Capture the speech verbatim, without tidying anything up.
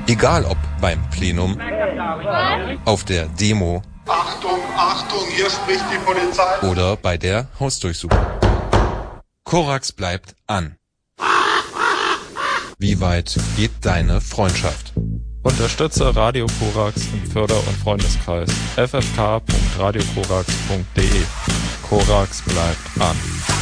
Egal ob beim Plenum, auf der Demo, Achtung, Achtung, hier spricht die Polizei, oder bei der Hausdurchsuchung. Korax bleibt an. Wie weit geht deine Freundschaft? Unterstütze Radio Korax im Förder- und Freundeskreis f f k punkt radio korax punkt d e. Korax bleibt an.